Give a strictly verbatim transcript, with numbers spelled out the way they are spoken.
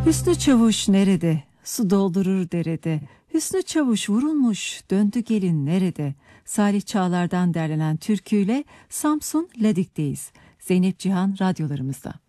Hüsnü Çavuş nerede? Su doldurur derede. Hüsnü Çavuş vurulmuş, döndü gelin nerede? Salih Çağlar'dan derlenen türküyle Samsun Ladik'teyiz. Zeynep Cihan radyolarımızda.